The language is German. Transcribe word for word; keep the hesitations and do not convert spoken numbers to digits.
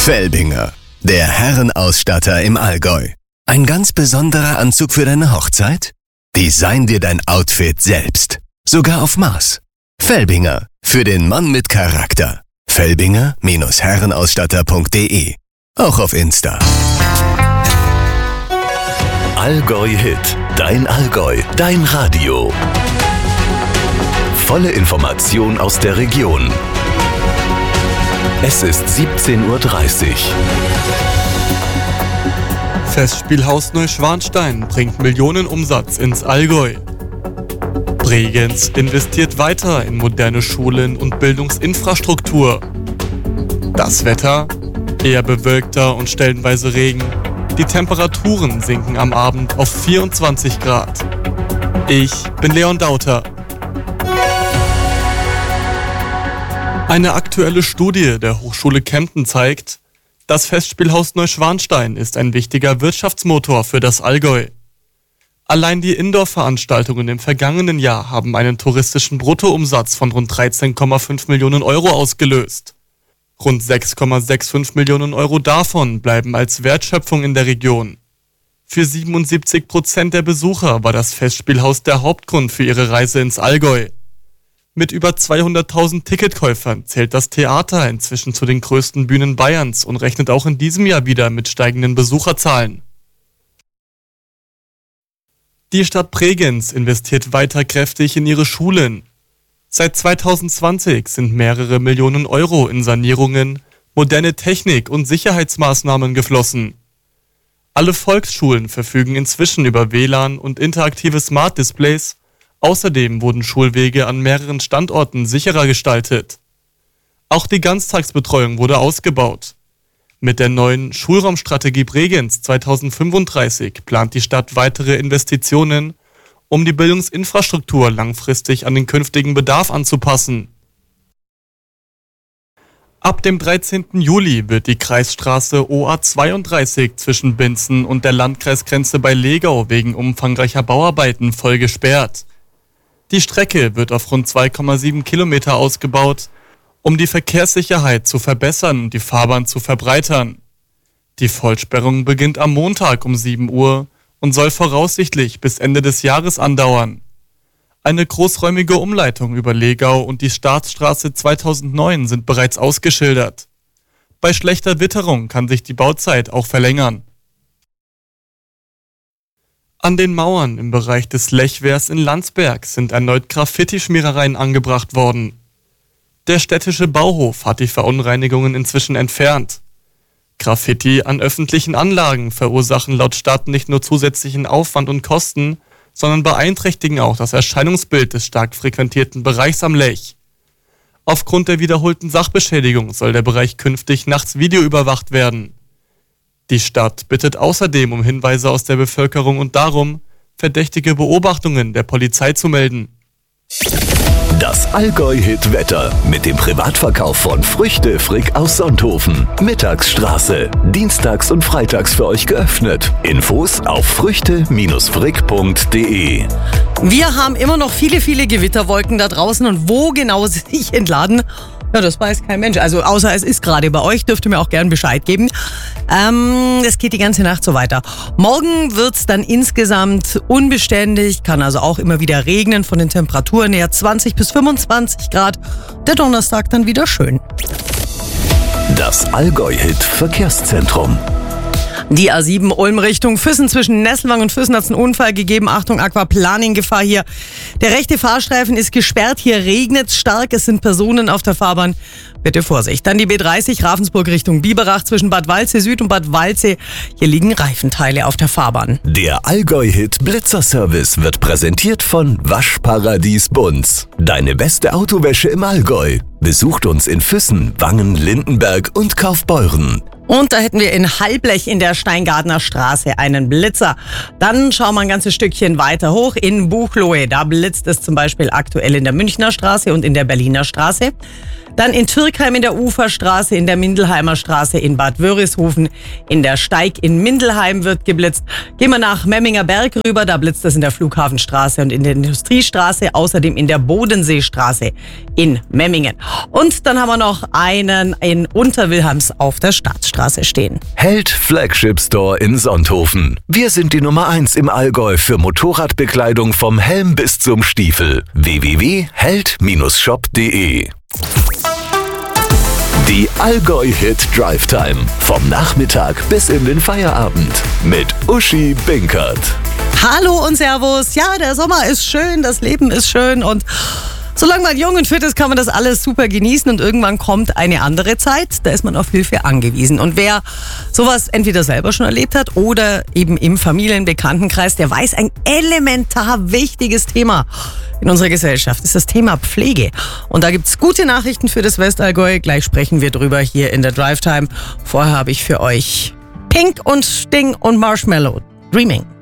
Felbinger, der Herrenausstatter im Allgäu. Ein ganz besonderer Anzug für deine Hochzeit? Design dir dein Outfit selbst. Sogar auf Maß. Felbinger, für den Mann mit Charakter. Felbinger Herrenausstatter punkt de. Auch auf Insta. Allgäu Hit. Dein Allgäu. Dein Radio. Volle Information aus der Region. Es ist siebzehn Uhr dreißig. Festspielhaus Neuschwanstein bringt Millionenumsatz ins Allgäu. Bregenz investiert weiter in moderne Schulen und Bildungsinfrastruktur. Das Wetter? Eher bewölkter und stellenweise Regen. Die Temperaturen sinken am Abend auf vierundzwanzig Grad. Ich bin Leon Dauter. Eine aktuelle Studie der Hochschule Kempten zeigt, das Festspielhaus Neuschwanstein ist ein wichtiger Wirtschaftsmotor für das Allgäu. Allein die Indoor-Veranstaltungen im vergangenen Jahr haben einen touristischen Bruttoumsatz von rund dreizehn Komma fünf Millionen Euro ausgelöst. Rund sechs Komma fünfundsechzig Millionen Euro davon bleiben als Wertschöpfung in der Region. Für siebenundsiebzig Prozent der Besucher war das Festspielhaus der Hauptgrund für ihre Reise ins Allgäu. Mit über zweihunderttausend Ticketkäufern zählt das Theater inzwischen zu den größten Bühnen Bayerns und rechnet auch in diesem Jahr wieder mit steigenden Besucherzahlen. Die Stadt Bregenz investiert weiter kräftig in ihre Schulen. Seit zweitausendzwanzig sind mehrere Millionen Euro in Sanierungen, moderne Technik und Sicherheitsmaßnahmen geflossen. Alle Volksschulen verfügen inzwischen über W L A N und interaktive Smart Displays. Außerdem wurden Schulwege an mehreren Standorten sicherer gestaltet. Auch die Ganztagsbetreuung wurde ausgebaut. Mit der neuen Schulraumstrategie Bregenz zweitausendfünfunddreißig plant die Stadt weitere Investitionen, um die Bildungsinfrastruktur langfristig an den künftigen Bedarf anzupassen. Ab dem dreizehnten Juli wird die Kreisstraße O A zweiunddreißig zwischen Binzen und der Landkreisgrenze bei Legau wegen umfangreicher Bauarbeiten voll gesperrt. Die Strecke wird auf rund zwei Komma sieben Kilometer ausgebaut, um die Verkehrssicherheit zu verbessern und die Fahrbahn zu verbreitern. Die Vollsperrung beginnt am Montag um sieben Uhr und soll voraussichtlich bis Ende des Jahres andauern. Eine großräumige Umleitung über Legau und die Staatsstraße zweitausendneun sind bereits ausgeschildert. Bei schlechter Witterung kann sich die Bauzeit auch verlängern. An den Mauern im Bereich des Lechwehrs in Landsberg sind erneut Graffiti-Schmierereien angebracht worden. Der städtische Bauhof hat die Verunreinigungen inzwischen entfernt. Graffiti an öffentlichen Anlagen verursachen laut Stadt nicht nur zusätzlichen Aufwand und Kosten, sondern beeinträchtigen auch das Erscheinungsbild des stark frequentierten Bereichs am Lech. Aufgrund der wiederholten Sachbeschädigung soll der Bereich künftig nachts videoüberwacht werden. Die Stadt bittet außerdem um Hinweise aus der Bevölkerung und darum, verdächtige Beobachtungen der Polizei zu melden. Das Allgäu-Hit-Wetter mit dem Privatverkauf von Früchte Frick aus Sonthofen. Mittagsstraße. Dienstags und freitags für euch geöffnet. Infos auf früchte frick punkt de. Wir haben immer noch viele, viele Gewitterwolken da draußen und wo genau sie sich entladen, ja, das weiß kein Mensch. Also außer es ist gerade bei euch, dürft ihr mir auch gern Bescheid geben. Ähm, das geht die ganze Nacht so weiter. Morgen wird es dann insgesamt unbeständig, kann also auch immer wieder regnen, von den Temperaturen her zwanzig bis fünfundzwanzig Grad. Der Donnerstag dann wieder schön. Das Allgäu-Hit Verkehrszentrum. Die A sieben Ulm Richtung Füssen, zwischen Nesselwang und Füssen hat es einen Unfall gegeben. Achtung, Aquaplaning-Gefahr hier. Der rechte Fahrstreifen ist gesperrt. Hier regnet es stark. Es sind Personen auf der Fahrbahn. Bitte Vorsicht. Dann die B dreißig Ravensburg Richtung Biberach zwischen Bad Waldsee Süd und Bad Waldsee. Hier liegen Reifenteile auf der Fahrbahn. Der Allgäu-Hit Blitzerservice wird präsentiert von Waschparadies Bunz. Deine beste Autowäsche im Allgäu. Besucht uns in Füssen, Wangen, Lindenberg und Kaufbeuren. Und da hätten wir in Halblech in der Steingartner Straße einen Blitzer. Dann schauen wir ein ganzes Stückchen weiter hoch in Buchloe. Da blitzt es zum Beispiel aktuell in der Münchner Straße und in der Berliner Straße. Dann in Türkheim in der Uferstraße, in der Mindelheimer Straße, in Bad Wörishofen, in der Steig in Mindelheim wird geblitzt. Gehen wir nach Memminger Berg rüber, da blitzt es in der Flughafenstraße und in der Industriestraße, außerdem in der Bodenseestraße in Memmingen. Und dann haben wir noch einen in Unterwilhelms auf der Staatsstraße stehen. Held Flagship Store in Sonthofen. Wir sind die Nummer eins im Allgäu für Motorradbekleidung vom Helm bis zum Stiefel. w w w punkt held Bindestrich shop punkt de Die Allgäu-Hit Drive Time. Vom Nachmittag bis in den Feierabend. Mit Uschi Binkert. Hallo und Servus. Ja, der Sommer ist schön, das Leben ist schön und solange man jung und fit ist, kann man das alles super genießen und irgendwann kommt eine andere Zeit, da ist man auf Hilfe angewiesen. Und wer sowas entweder selber schon erlebt hat oder eben im Familienbekanntenkreis, der weiß, ein elementar wichtiges Thema in unserer Gesellschaft ist das Thema Pflege. Und da gibt's gute Nachrichten für das Westallgäu. Gleich sprechen wir drüber hier in der Drive Time. Vorher habe ich für euch Pink und Sting und Marshmallow. Dreaming.